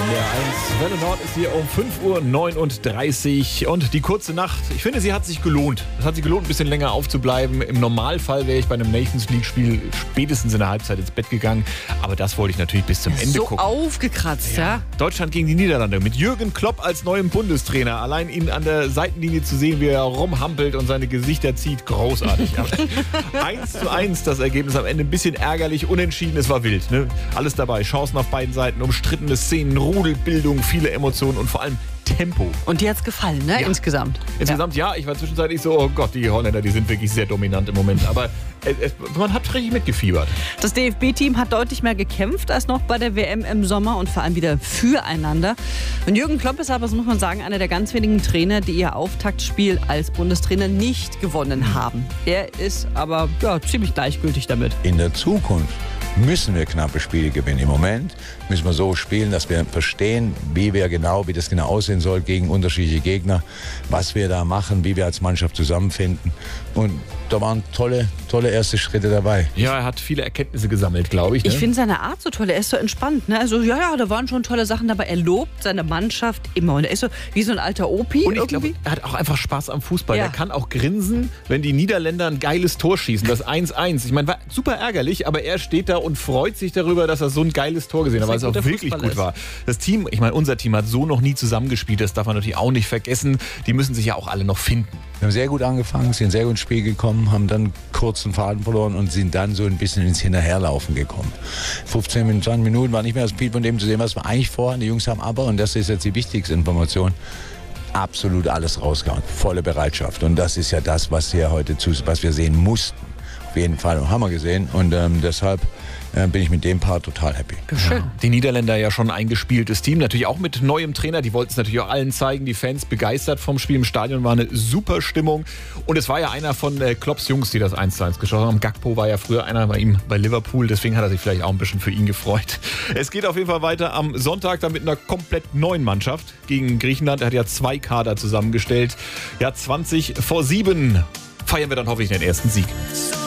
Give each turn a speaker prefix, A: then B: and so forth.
A: NDR 1. Welle Nord ist hier um 5:39 Uhr und die kurze Nacht, ich finde, sie hat sich gelohnt. Es hat sich gelohnt, ein bisschen länger aufzubleiben. Im Normalfall wäre ich bei einem Nations League-Spiel spätestens in der Halbzeit ins Bett gegangen. Aber das wollte ich natürlich bis zum Ende gucken.
B: So aufgekratzt, ja.
A: Deutschland gegen die Niederlande mit Jürgen Klopp als neuem Bundestrainer. Allein ihn an der Seitenlinie zu sehen, wie er rumhampelt und seine Gesichter zieht, großartig. 1:1 das Ergebnis am Ende, ein bisschen ärgerlich, unentschieden, es war wild. Ne? Alles dabei, Chancen auf beiden Seiten, umstrittene Szenen, Rudelbildung, viele Emotionen und vor allem Tempo.
B: Und dir hat's gefallen, ne?
A: Ja.
B: Insgesamt.
A: Insgesamt ja, ich war zwischenzeitlich so, oh Gott, die Holländer, die sind wirklich sehr dominant im Moment. Aber man hat richtig mitgefiebert.
B: Das DFB-Team hat deutlich mehr gekämpft als noch bei der WM im Sommer und vor allem wieder füreinander. Und Jürgen Klopp ist aber, so muss man sagen, einer der ganz wenigen Trainer, die ihr Auftaktspiel als Bundestrainer nicht gewonnen haben. Er ist aber ziemlich gleichgültig damit.
C: In der Zukunft müssen wir knappe Spiele gewinnen. Im Moment müssen wir so spielen, dass wir verstehen, wie das genau aussehen soll gegen unterschiedliche Gegner, was wir da machen, wie wir als Mannschaft zusammenfinden. Und da waren tolle erste Schritte dabei.
A: Ja, er hat viele Erkenntnisse gesammelt, glaube ich. Ne?
B: Ich finde seine Art so toll. Er ist so entspannt. Ne? Also da waren schon tolle Sachen dabei. Er lobt seine Mannschaft immer. Und er ist so wie so ein alter Opi.
A: Und ich glaube, er hat auch einfach Spaß am Fußball.
B: Ja.
A: Er kann auch grinsen, wenn die Niederländer ein geiles Tor schießen. Das 1:1. Ich meine, war super ärgerlich, aber er steht da und freut sich darüber, dass er so ein geiles Tor gesehen hat, weil es auch wirklich gut war. Das Team, ich meine, unser Team hat so noch nie zusammengespielt. Das darf man natürlich auch nicht vergessen. Die müssen sich ja auch alle noch finden.
C: Wir haben sehr gut angefangen, sind sehr gut ins Spiel gekommen, haben dann kurz den Faden verloren und sind dann so ein bisschen ins Hinterherlaufen gekommen. 15, 20 Minuten war nicht mehr das viel von dem zu sehen, was wir eigentlich vorhaben. Die Jungs haben aber, und das ist jetzt die wichtigste Information, absolut alles rausgehauen. Volle Bereitschaft. Und das ist ja das, was wir sehen mussten. Auf jeden Fall. Und haben wir gesehen. Und deshalb bin ich mit dem Part total happy.
A: Schön. Die Niederländer ja schon ein eingespieltes Team, natürlich auch mit neuem Trainer. Die wollten es natürlich auch allen zeigen. Die Fans begeistert vom Spiel im Stadion, war eine super Stimmung. Und es war ja einer von Klopps Jungs, die das 1:1 geschossen haben. Gakpo war ja früher einer bei ihm bei Liverpool, deswegen hat er sich vielleicht auch ein bisschen für ihn gefreut. Es geht auf jeden Fall weiter am Sonntag dann mit einer komplett neuen Mannschaft gegen Griechenland. Er hat ja 2 Kader zusammengestellt. Ja, 20:07 feiern wir dann hoffentlich den ersten Sieg.